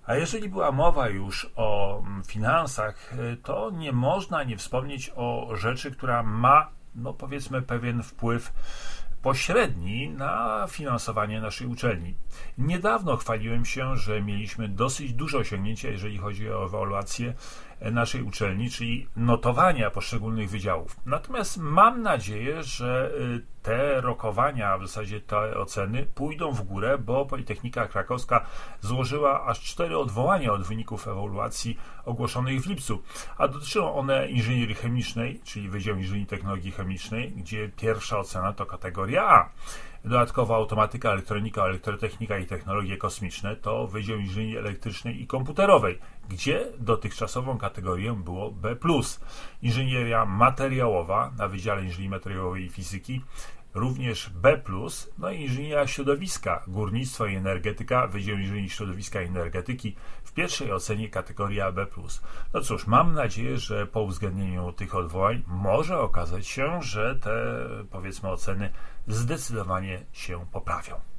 A jeżeli była mowa już o finansach, to nie można nie wspomnieć o rzeczy, która ma, no powiedzmy, pewien wpływ pośredni na finansowanie naszej uczelni. Niedawno chwaliłem się, że mieliśmy dosyć duże osiągnięcia, jeżeli chodzi o ewaluację naszej uczelni, czyli notowania poszczególnych wydziałów. Natomiast mam nadzieję, że te rokowania, a w zasadzie te oceny pójdą w górę, bo Politechnika Krakowska złożyła aż 4 odwołania od wyników ewaluacji ogłoszonych w lipcu, a dotyczą one inżynierii chemicznej, czyli Wydział Inżynierii i Technologii Chemicznej, gdzie pierwsza ocena to kategoria A. Dodatkowo automatyka, elektronika, elektrotechnika i technologie kosmiczne to Wydział Inżynierii Elektrycznej i Komputerowej, gdzie dotychczasową kategorią było B+. Inżynieria materiałowa na Wydziale Inżynierii Materiałowej i Fizyki również B+, no i inżynieria środowiska, górnictwo i energetyka, Wydział Inżynierii Środowiska i Energetyki w pierwszej ocenie kategoria B+. No cóż, mam nadzieję, że po uwzględnieniu tych odwołań może okazać się, że te, powiedzmy, oceny zdecydowanie się poprawią.